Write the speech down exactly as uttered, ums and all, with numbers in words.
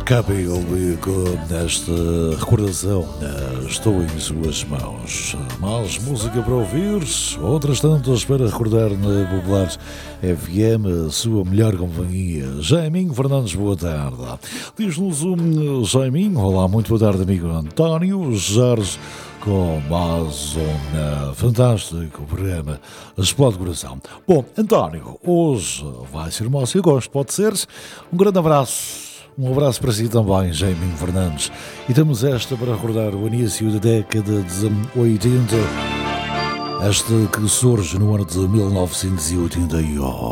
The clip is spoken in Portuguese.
Cabelo com esta recordação, estou em suas mãos. Mais música para ouvir, outras tantas para recordar na Popular F M, a sua melhor companhia. Jaiminho Fernandes, boa tarde. Diz-nos um Jaiminho, olá, muito boa tarde, amigo António Jorge, com mais um uh, fantástico programa Explode Coração. Bom, António, hoje vai ser uma se eu gosto, pode ser? Um grande abraço. Um abraço para si também, Jaiminho Fernandes. E temos esta para recordar o início da década de oitenta, esta que surge no ano de mil novecentos e oitenta e um.